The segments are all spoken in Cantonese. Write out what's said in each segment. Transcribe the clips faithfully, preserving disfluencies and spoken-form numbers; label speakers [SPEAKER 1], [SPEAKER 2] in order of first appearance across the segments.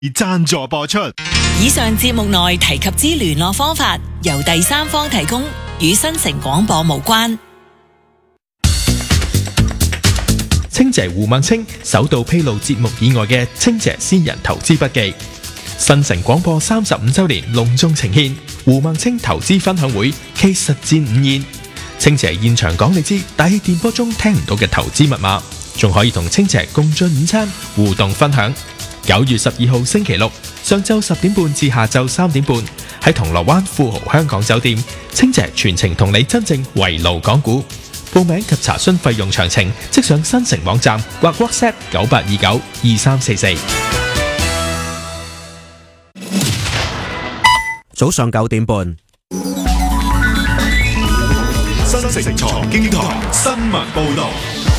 [SPEAKER 1] 贊助播出。
[SPEAKER 2] 以上節目內提及之聯絡方法由第三方提供，與新城廣播無關。
[SPEAKER 3] 清姐胡孟青首度披露節目以外嘅清姐私人投資筆記。新城廣播三十五周年隆重呈獻胡孟青投資分享會暨實戰午宴。清姐現場講你知大氣電波中聽唔到嘅投資密碼，仲可以同清姐共進午餐互動分享。九月十二號星期六上晝十點半至下晝三點半喺銅鑼灣富豪香港酒店，清姐全程同你真正圍爐講股。報名及查詢費用詳情，即上新城網站或 WhatsApp 九八二九二三四四。
[SPEAKER 4] 早上九點半，
[SPEAKER 1] 新城財經台新聞報道。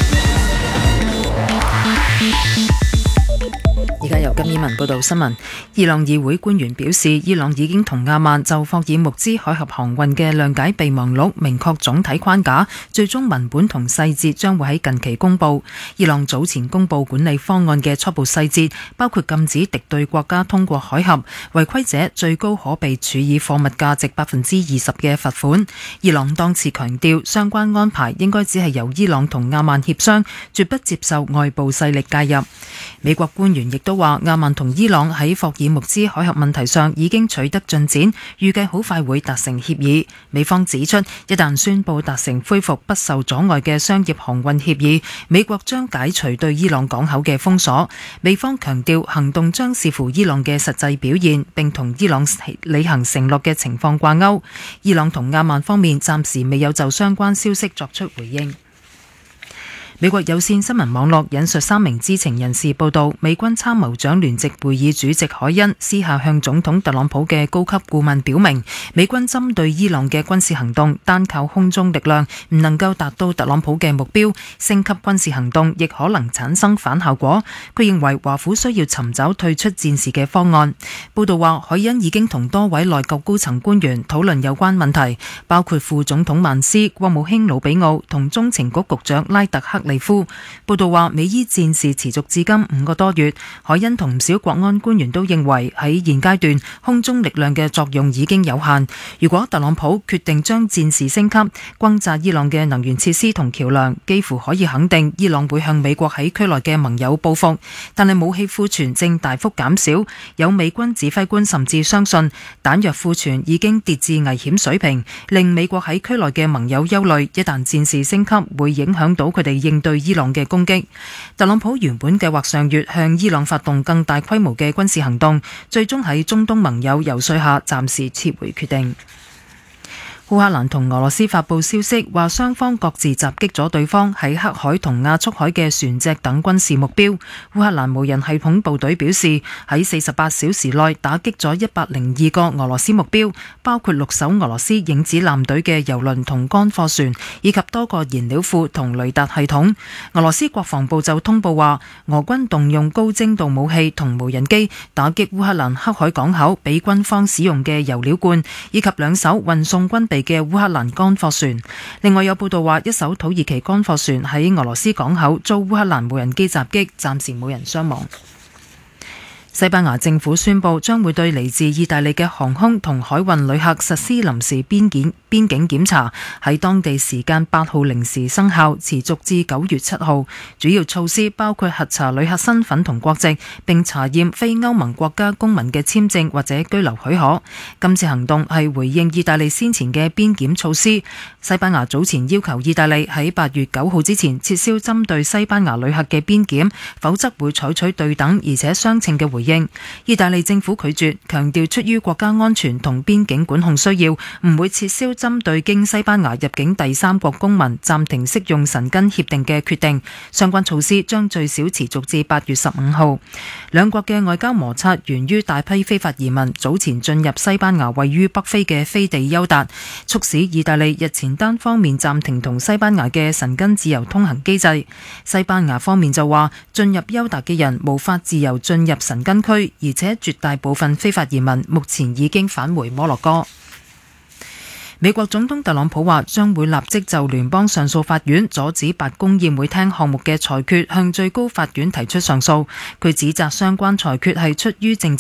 [SPEAKER 5] 而家由金燕文報道新聞。伊朗議會官員表示，伊朗已經同阿曼就霍爾木茲海峽航運嘅諒解備忘錄明確總體框架，最終文本同細節將會喺近期公佈。伊朗早前公佈管理方案嘅初步細節，包括禁止敵對國家通過海峽，違規者最高可被處以貨物價值百分之二十嘅罰款。伊朗當次強調，相關安排應該只係由伊朗同阿曼協商，絕不接受外部勢力介入。美國官員亦都話，阿曼同伊朗喺霍爾木茲海峽問題上已經取得進展，預計好快會達成協議。美方指出，一旦宣布達成恢復不受阻礙嘅商業航運協議，美國將解除對伊朗港口嘅封鎖。美方強調，行動將視乎伊朗嘅實際表現，並同伊朗履行承諾嘅情況掛鈎。伊朗同阿曼方面暫時未有就相關消息作出回應。美國有線新聞網絡引述三名知情人士報道，美軍參謀長聯席會議主席凱恩私下向總統特朗普嘅高級顧問表明，美軍針對伊朗嘅軍事行動單靠空中力量唔能夠達到特朗普嘅目標，升級軍事行動亦可能產生反效果。佢認為華府需要尋找退出戰事嘅方案。報道話，凱恩已經同多位內閣高層官員討論有關問題，包括副總統曼斯、國務卿魯比奧同中情局局長拉特克利夫。報道話，美伊戰事持續至今五個多月，凱恩同唔少國安官員都認為喺現階段空中力量嘅作用已經有限。如果特朗普決定將戰事升級，轟炸伊朗嘅能源設施同橋梁，幾乎可以肯定伊朗會向美國喺區內嘅盟友報復。但係武器庫存正大幅減少，有美軍指揮官甚至相信彈藥庫存已經跌至危險水平，令美國喺區內嘅盟友憂慮，一旦戰事升級，會影響到佢哋應對伊朗嘅攻擊。特朗普原本計劃上月向伊朗發動更大規模嘅軍事行動，最終喺中東盟友游說下暫時撤回決定。烏克蘭同俄羅斯發佈消息，話雙方各自襲擊咗對方喺黑海同亞速海嘅船隻等軍事目標。烏克蘭無人系統部隊表示，喺四十八小時內打擊咗一百零二個俄羅斯目標，包括六艘俄羅斯影子艦隊嘅油輪同乾貨船，以及多個燃料庫同雷達系統。俄羅斯國防部就通報話，俄軍動用高精度武器同無人機打擊烏克蘭黑海港口俾軍方使用嘅油料罐，以及兩艘運送軍備嘅烏克蘭乾貨船。另外有報道話，一艘土耳其乾貨船喺俄羅斯港口遭烏克蘭無人機襲擊，暫時冇人傷亡。西班牙政府宣布將會對嚟自意大利嘅航空同海運旅客實施臨時邊檢邊境檢查，喺當地時間八號零時生效，持續至九月七號。主要措施包括核查旅客身份同國籍，並查驗非歐盟國家公民嘅簽證或者居留許可。今次行動係回應意大利先前嘅邊檢措施。西班牙早前要求意大利喺八月九號之前撤銷針對西班牙旅客嘅邊檢，否則會採取對等而且相稱嘅回應。意大利政府拒絕，強調出於國家安全同邊境管控需要，唔會撤銷針對經西班牙入境第三國公民暫停適用申根協定嘅決定。相關措施將最少持續至八月十五號。兩國嘅外交摩擦源於大批非法移民早前進入西班牙位於北非嘅飛地優達，促使意大利日前單方面暫停同西班牙嘅申根自由通行機制。西班牙方面就話，進入優達嘅人無法自由進入申根區，而且絕大部分非法移民目前已經返回摩洛哥。美國總統特朗普話將會立即就聯邦上訴法院阻止白宮宴會廳項目嘅裁決向最高法院提出上訴。佢指責相關裁決係出於政治